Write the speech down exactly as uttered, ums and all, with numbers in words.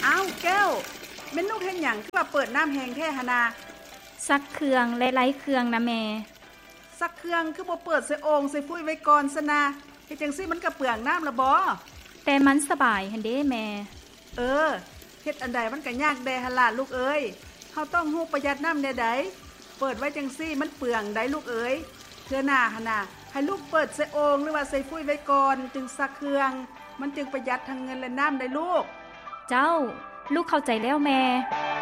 อ้าวแก้วแม่นลูกเฮ็ดหยังคือว่าเปิดน้ำแห้งแท้หนนาซักเครื่องและไล้เครื่องนะแม่ซักเครื่องคือบ่เปิดใส่โอ่งใส่ฟุ้ยไว้ก่อนซะนะเฮ็ดจังซี่มันก็เปลืองน้ำละบ่แต่มันสบายหั่นเด้แม่เออเฮ็ดอันใดมันก็ยากแดหั่นล่ะลูกเอ้ยเฮาต้องฮู้ประหยัดน้ำแน่ใดเปิดไว้จังซี่มันเปลืองได้ลูกเอ้ยเทื่อหน้าหั่นน่ะให้ลูกเปิดใส่โอ่งหรือว่าใส่ฟุ้ยไว้ก่อนจึงซักเครื่องมันจึงประหยัดทั้งเงินและน้ำได้ลูกเจ้าลูกเข้าใจแล้วแม่